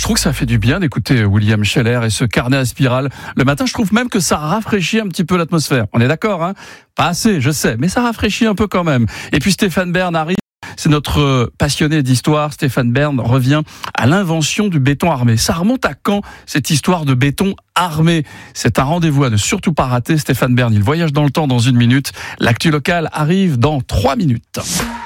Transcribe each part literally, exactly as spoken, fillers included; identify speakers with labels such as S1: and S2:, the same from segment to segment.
S1: trouve que ça fait du bien d'écouter William Scheller et ce carnet à spirale. Le matin, je trouve même que ça rafraîchit un petit peu l'atmosphère. On est d'accord, hein? Pas assez, je sais, mais ça rafraîchit un peu quand même. Et puis Stéphane Bern arrive. C'est notre passionné d'histoire. Stéphane Bern revient à l'invention du béton armé. Ça remonte à quand, cette histoire de béton armé? C'est un rendez-vous à ne surtout pas rater. Stéphane Bern, il voyage dans le temps dans une minute. L'actu locale arrive dans trois minutes.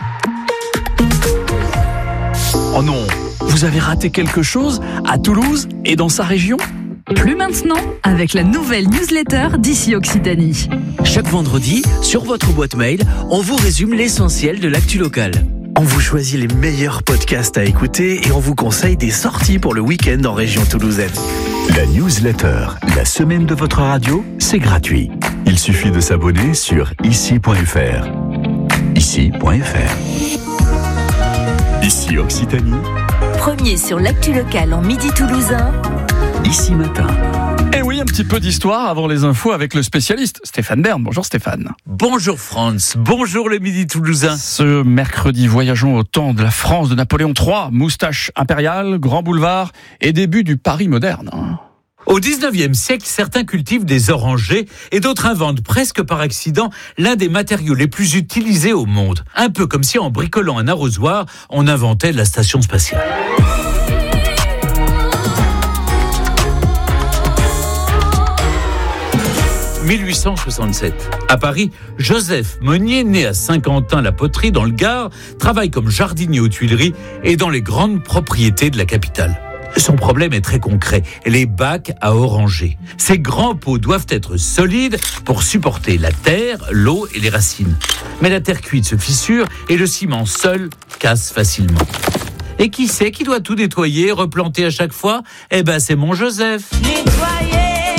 S1: Oh non, vous avez raté quelque chose à Toulouse et dans sa région?
S2: Plus maintenant, avec la nouvelle newsletter d'ici Occitanie.
S3: Chaque vendredi, sur votre boîte mail, on vous résume l'essentiel de l'actu locale. On vous choisit les meilleurs podcasts à écouter et on vous conseille des sorties pour le week-end en région toulousaine.
S4: La newsletter, la semaine de votre radio, c'est gratuit. Il suffit de s'abonner sur ici point f r. ici point f r. Ici Occitanie.
S5: Premier sur l'actu locale en midi toulousain.
S4: Ici matin.
S1: Et oui, un petit peu d'histoire avant les infos avec le spécialiste Stéphane Bern. Bonjour Stéphane.
S3: Bonjour France, bonjour le midi toulousain.
S1: Ce mercredi, voyageons au temps de la France de Napoléon trois, moustache impériale, grand boulevard et début du Paris moderne.
S6: Au dix-neuvième siècle, certains cultivent des orangers et d'autres inventent presque par accident l'un des matériaux les plus utilisés au monde. Un peu comme si en bricolant un arrosoir, on inventait la station spatiale. mille huit cent soixante-sept. À Paris, Joseph Monnier, né à Saint-Quentin-la-Poterie dans le Gard, travaille comme jardinier aux Tuileries et dans les grandes propriétés de la capitale. Son problème est très concret, les bacs à oranger. Ces grands pots doivent être solides pour supporter la terre, l'eau et les racines. Mais la terre cuite se fissure et le ciment seul casse facilement. Et qui c'est qui doit tout nettoyer, replanter à chaque fois? Eh ben c'est mon Joseph. Nettoyer.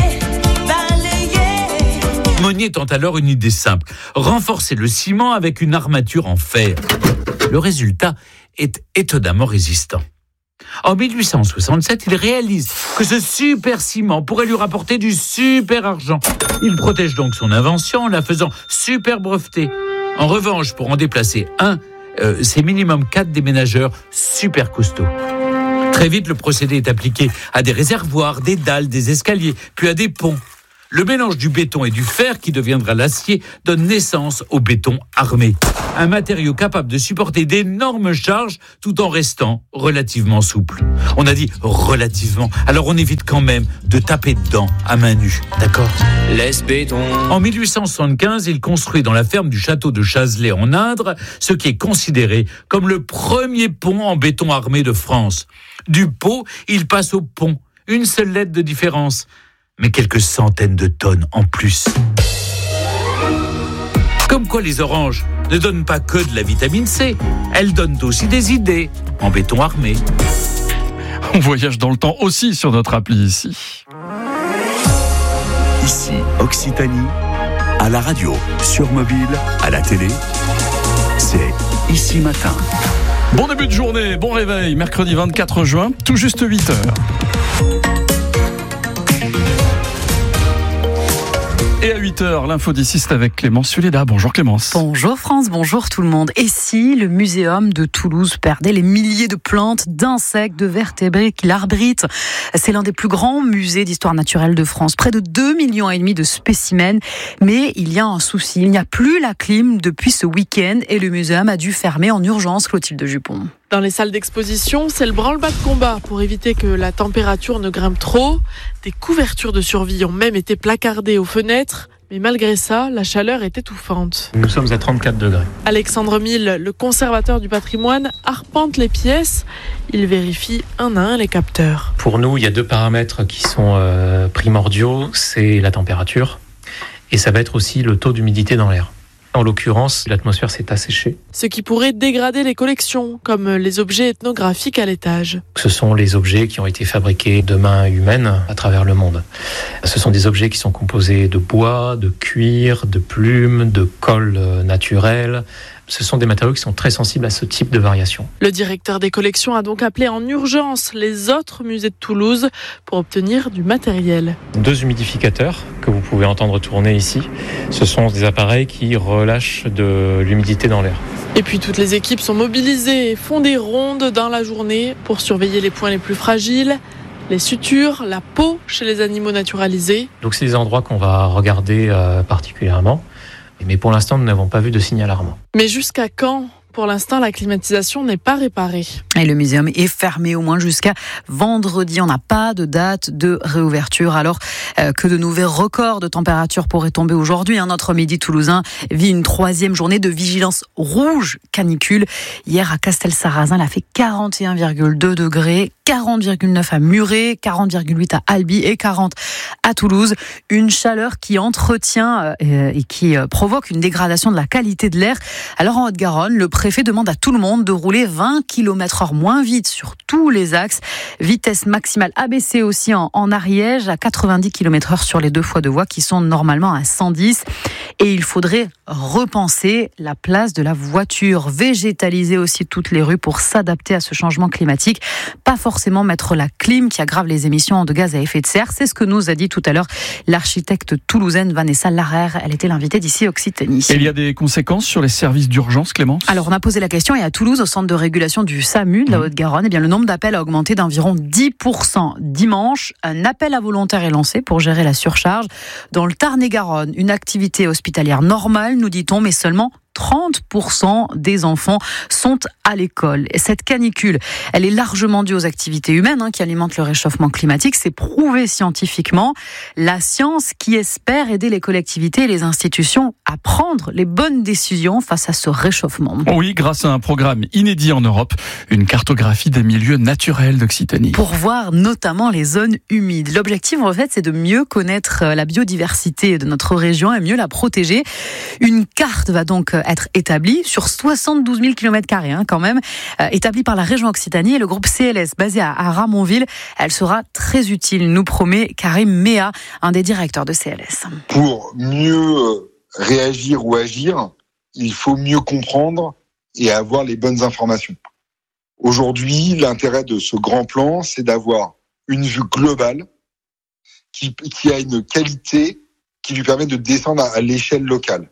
S6: Monnier tente alors une idée simple, renforcer le ciment avec une armature en fer. Le résultat est étonnamment résistant. En mille huit cent soixante-sept, il réalise que ce super ciment pourrait lui rapporter du super argent. Il protège donc son invention en la faisant super brevetée. En revanche, pour en déplacer un, euh, c'est minimum quatre déménageurs super costauds. Très vite, le procédé est appliqué à des réservoirs, des dalles, des escaliers, puis à des ponts. Le mélange du béton et du fer, qui deviendra l'acier, donne naissance au béton armé. Un matériau capable de supporter d'énormes charges tout en restant relativement souple. On a dit relativement, alors on évite quand même de taper dedans à main nue. D'accord ?
S3: Laisse béton.
S6: En mille huit cent soixante-quinze, il construit dans la ferme du château de Chazelet en Indre ce qui est considéré comme le premier pont en béton armé de France. Du pot, il passe au pont. Une seule lettre de différence. Mais quelques centaines de tonnes en plus. Comme quoi les oranges ne donnent pas que de la vitamine C, elles donnent aussi des idées en béton armé.
S1: On voyage dans le temps aussi sur notre appli ici.
S4: Ici Occitanie, à la radio, sur mobile, à la télé, c'est Ici Matin.
S1: Bon début de journée, bon réveil, mercredi vingt-quatre juin, tout juste huit heures. Et à huit heures, l'info d'ici, c'est avec Clémence Suleda. Bonjour Clémence.
S2: Bonjour France, bonjour tout le monde. Et si le muséum de Toulouse perdait les milliers de plantes, d'insectes, de vertébrés qu'il abrite? C'est l'un des plus grands musées d'histoire naturelle de France. Près de deux millions et demi de spécimens. Mais il y a un souci. Il n'y a plus la clim depuis ce week-end et le muséum a dû fermer en urgence. Clotilde Jupon.
S7: Dans les salles d'exposition, c'est le branle-bas de combat pour éviter que la température ne grimpe trop. Des couvertures de survie ont même été placardées aux fenêtres. Mais malgré ça, la chaleur est étouffante.
S8: Nous sommes à trente-quatre degrés.
S7: Alexandre Mille, le conservateur du patrimoine, arpente les pièces. Il vérifie un à un les capteurs.
S8: Pour nous, il y a deux paramètres qui sont euh, primordiaux. C'est la température et ça va être aussi le taux d'humidité dans l'air. En l'occurrence, l'atmosphère s'est asséchée.
S7: Ce qui pourrait dégrader les collections, comme les objets ethnographiques à l'étage.
S8: Ce sont les objets qui ont été fabriqués de mains humaines à travers le monde. Ce sont des objets qui sont composés de bois, de cuir, de plumes, de colle naturelle, Ce sont des matériaux qui sont très sensibles à ce type de variation.
S7: Le directeur des collections a donc appelé en urgence les autres musées de Toulouse pour obtenir du matériel.
S8: Deux humidificateurs que vous pouvez entendre tourner ici, ce sont des appareils qui relâchent de l'humidité dans l'air.
S7: Et puis toutes les équipes sont mobilisées et font des rondes dans la journée pour surveiller les points les plus fragiles, les sutures, la peau chez les animaux naturalisés.
S8: Donc c'est des endroits qu'on va regarder euh, particulièrement, mais pour l'instant nous n'avons pas vu de signe alarmant.
S7: Mais jusqu'à quand ? Pour l'instant, la climatisation n'est pas réparée.
S2: Et le muséum est fermé au moins jusqu'à vendredi. On n'a pas de date de réouverture. Alors euh, que de nouveaux records de température pourraient tomber aujourd'hui. Hein. Notre Midi toulousain vit une troisième journée de vigilance rouge canicule. Hier à Castelsarrasin, elle a fait quarante et un virgule deux degrés, quarante virgule neuf à Muret, quarante virgule huit à Albi et quarante à Toulouse. Une chaleur qui entretient euh, et qui euh, provoque une dégradation de la qualité de l'air. Alors en Haute-Garonne, le Le préfet demande à tout le monde de rouler vingt kilomètres heure moins vite sur tous les axes. Vitesse maximale abaissée aussi en, en Ariège à quatre-vingt-dix kilomètres heure sur les deux fois deux voies qui sont normalement à cent dix. Et il faudrait repenser la place de la voiture, végétaliser aussi toutes les rues pour s'adapter à ce changement climatique. Pas forcément mettre la clim qui aggrave les émissions de gaz à effet de serre. C'est ce que nous a dit tout à l'heure l'architecte toulousaine Vanessa Larère. Elle était l'invitée d'ici Occitanie.
S1: Et il y a des conséquences sur les services d'urgence, Clémence ?
S2: Alors, on a posé la question et à Toulouse, au centre de régulation du SAMU de la Haute-Garonne, eh bien, le nombre d'appels a augmenté d'environ dix pour cent dimanche. Un appel à volontaires est lancé pour gérer la surcharge. Dans le Tarn-et-Garonne, une activité hospitalière normale, nous dit-on, mais seulement trente pour cent des enfants sont à l'école. Et cette canicule, elle est largement due aux activités humaines hein, qui alimentent le réchauffement climatique. C'est prouvé scientifiquement. La science qui espère aider les collectivités et les institutions à prendre les bonnes décisions face à ce réchauffement.
S1: Oui, grâce à un programme inédit en Europe, une cartographie des milieux naturels d'Occitanie.
S2: Pour voir notamment les zones humides. L'objectif, en fait, c'est de mieux connaître la biodiversité de notre région et mieux la protéger. Une carte va donc être établie sur soixante-douze mille kilomètres carrés hein, quand même, euh, établie par la région Occitanie et le groupe C L S basé à, à Ramonville. Elle sera très utile, nous promet Karim Méa, un des directeurs de C L S.
S9: Pour mieux réagir ou agir, il faut mieux comprendre et avoir les bonnes informations. Aujourd'hui, l'intérêt de ce grand plan, c'est d'avoir une vue globale qui, qui a une qualité qui lui permet de descendre à, à l'échelle locale.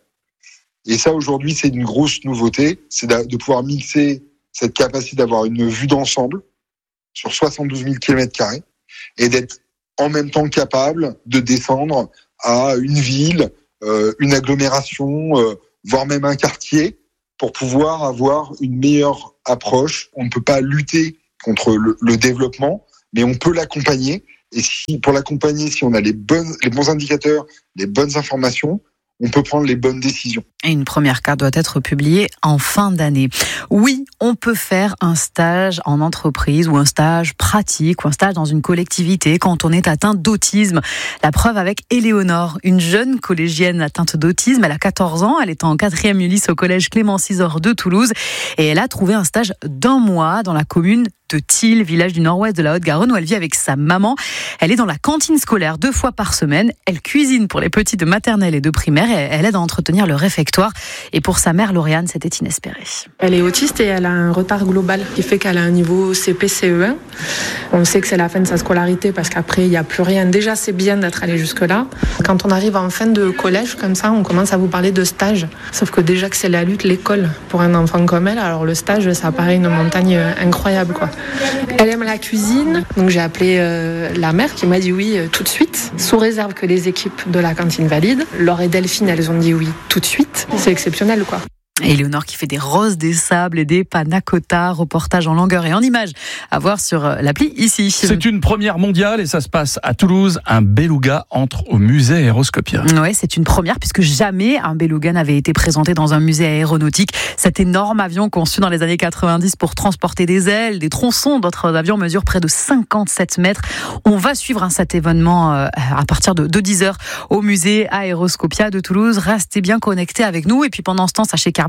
S9: Et ça, aujourd'hui, c'est une grosse nouveauté, c'est de pouvoir mixer cette capacité d'avoir une vue d'ensemble sur soixante-douze mille kilomètres carrés et d'être en même temps capable de descendre à une ville, euh, une agglomération, euh, voire même un quartier, pour pouvoir avoir une meilleure approche. On ne peut pas lutter contre le, le développement, mais on peut l'accompagner. Et si, pour l'accompagner, si on a les bonnes, les bons indicateurs, les bonnes informations, on peut prendre les bonnes décisions.
S2: Et une première carte doit être publiée en fin d'année. Oui, on peut faire un stage en entreprise ou un stage pratique ou un stage dans une collectivité quand on est atteint d'autisme. La preuve avec Éléonore, une jeune collégienne atteinte d'autisme. Elle a quatorze ans, elle est en quatrième Ulysse au collège Clément Cisor de Toulouse et elle a trouvé un stage d'un mois dans la commune de Thil, village du nord-ouest de la Haute-Garonne où elle vit avec sa maman. Elle est dans la cantine scolaire deux fois par semaine. Elle cuisine pour les petits de maternelle et de primaire et elle aide à entretenir le réfectoire. Et pour sa mère, Lauriane, c'était inespéré.
S10: Elle est autiste et elle a un retard global qui fait qu'elle a un niveau C P C E un. On sait que c'est la fin de sa scolarité parce qu'après, il n'y a plus rien. Déjà, c'est bien d'être allé jusque-là. Quand on arrive en fin de collège, comme ça, on commence à vous parler de stage. Sauf que déjà que c'est la lutte, l'école, pour un enfant comme elle, alors le stage, ça paraît une montagne incroyable, quoi. Elle aime la cuisine, donc j'ai appelé euh, la mère qui m'a dit oui euh, tout de suite, sous réserve que les équipes de la cantine valident. Laure et Delphine, elles ont dit oui tout de suite. C'est exceptionnel, quoi.
S2: Et Éléonore qui fait des roses, des sables et des panna cotta, reportage en longueur et en images à voir sur l'appli ici.
S1: C'est une première mondiale et ça se passe à Toulouse. Un beluga entre au musée Aéroscopia.
S2: Oui, c'est une première puisque jamais un beluga n'avait été présenté dans un musée aéronautique. Cet énorme avion conçu dans les années quatre-vingt-dix pour transporter des ailes, des tronçons d'autres avions mesure près de cinquante-sept mètres. On va suivre hein, cet événement euh, à partir de, de dix heures au musée Aéroscopia de Toulouse. Restez bien connectés avec nous et puis pendant ce temps, sachez qu'Airbus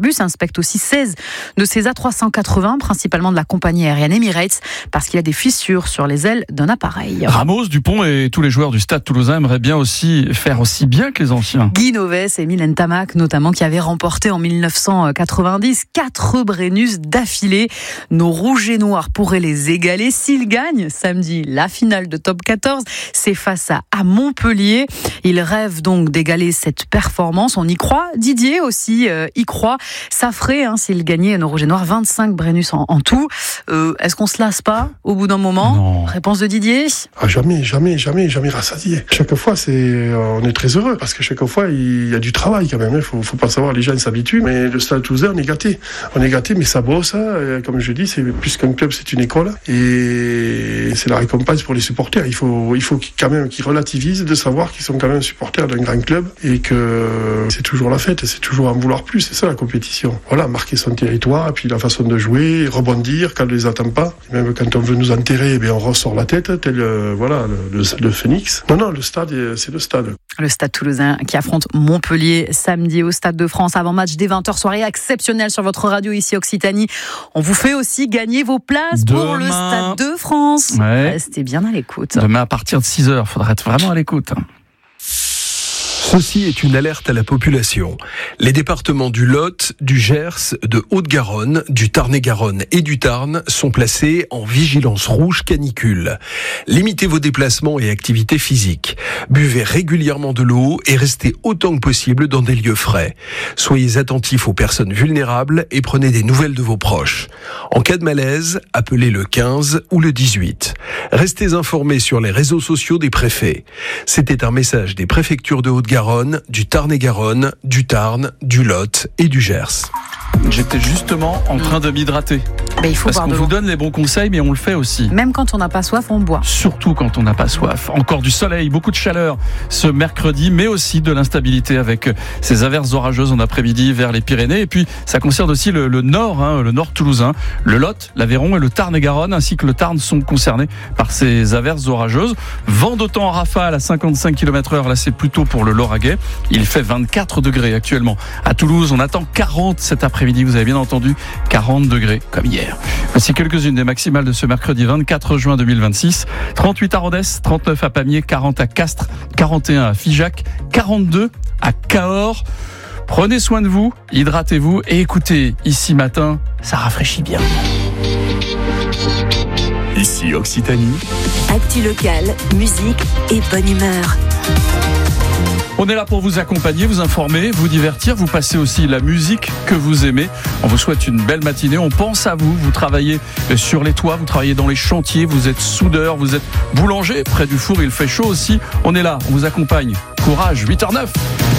S2: Airbus inspecte aussi seize de ses A trois cent quatre-vingts, principalement de la compagnie aérienne Emirates, parce qu'il y a des fissures sur les ailes d'un appareil.
S1: Ramos, Dupont et tous les joueurs du Stade Toulousain aimeraient bien aussi faire aussi bien que les anciens.
S2: Guy Novès et Mylène Tamac, notamment, qui avaient remporté en mille neuf cent quatre-vingt-dix quatre Brennus d'affilée. Nos rouges et noirs pourraient les égaler s'ils gagnent samedi la finale de top quatorze. C'est face à, à Montpellier. Ils rêvent donc d'égaler cette performance. On y croit. Didier aussi euh, y croit. Ça ferait, hein, s'ils gagnaient, nos rouges et noirs, vingt-cinq Brennus en, en tout. Euh, est-ce qu'on se lasse pas au bout d'un moment?
S1: Non.
S2: Réponse de Didier.
S11: Ah, jamais, jamais, jamais, jamais rassasié. Chaque fois, c'est, on est très heureux parce que chaque fois, il y a du travail quand même. Il faut, faut pas savoir, les gens s'habituent, mais le Stade Toulousain, on est gâté. On est gâté, mais ça bosse. Hein. Comme je dis, c'est plus qu'un club, c'est une école. Et c'est la récompense pour les supporters. Il faut, il faut quand même qu'ils relativisent de savoir qu'ils sont quand même supporters d'un grand club et que c'est toujours la fête, c'est toujours en vouloir plus. C'est ça la compétition. Voilà, marquer son territoire et puis la façon de jouer, rebondir quand on les attend pas. Et même quand on veut nous enterrer, eh bien on ressort la tête, tel euh, voilà le, le, le phénix. Non, non, le stade, c'est le stade.
S2: Le Stade Toulousain qui affronte Montpellier samedi au Stade de France. Avant match dès vingt heures, soirée exceptionnelle sur votre radio ici Occitanie. On vous fait aussi gagner vos places
S1: Demain.
S2: pour le Stade de France.
S1: Ouais.
S2: Restez bien à l'écoute.
S1: Demain à partir de six heures, il faudra être vraiment à l'écoute.
S12: Ceci est une alerte à la population. Les départements du Lot, du Gers, de Haute-Garonne, du Tarn-et-Garonne et du Tarn sont placés en vigilance rouge canicule. Limitez vos déplacements et activités physiques. Buvez régulièrement de l'eau et restez autant que possible dans des lieux frais. Soyez attentifs aux personnes vulnérables et prenez des nouvelles de vos proches. En cas de malaise, appelez le quinze ou le dix-huit. Restez informés sur les réseaux sociaux des préfets. C'était un message des préfectures de Haute-Garonne, du Tarn-et-Garonne, du Tarn, du Lot et du Gers.
S1: J'étais justement en train de m'hydrater.
S2: Mais il faut
S1: Parce
S2: boire
S1: qu'on
S2: de
S1: vous
S2: l'eau.
S1: donne les bons conseils, mais on le fait aussi.
S2: Même quand on n'a pas soif, on boit.
S1: Surtout quand on n'a pas soif. Encore du soleil, beaucoup de chaleur ce mercredi, mais aussi de l'instabilité avec ces averses orageuses en après-midi vers les Pyrénées. Et puis, ça concerne aussi le, le nord, hein, le nord toulousain. Le Lot, l'Aveyron et le Tarn-et-Garonne, ainsi que le Tarn sont concernés par ces averses orageuses. Vent d'autant en rafale à cinquante-cinq kilomètres heure, là c'est plutôt pour le Lauragais. Il fait vingt-quatre degrés actuellement. À Toulouse, on attend quarante cet après-midi, vous avez bien entendu, quarante degrés comme hier. Voici quelques-unes des maximales de ce mercredi vingt-quatre juin deux mille vingt-six. trente-huit à Rodez, trente-neuf à Pamiers, quarante à Castres, quarante et un à Figeac, quarante-deux à Cahors. Prenez soin de vous, hydratez-vous et écoutez, ici matin, ça rafraîchit bien.
S4: Ici Occitanie.
S5: Actu locale, musique et bonne humeur.
S1: On est là pour vous accompagner, vous informer, vous divertir, vous passer aussi la musique que vous aimez. On vous souhaite une belle matinée, on pense à vous, vous travaillez sur les toits, vous travaillez dans les chantiers, vous êtes soudeur, vous êtes boulanger, près du four il fait chaud aussi. On est là, on vous accompagne. Courage, huit heures zéro neuf.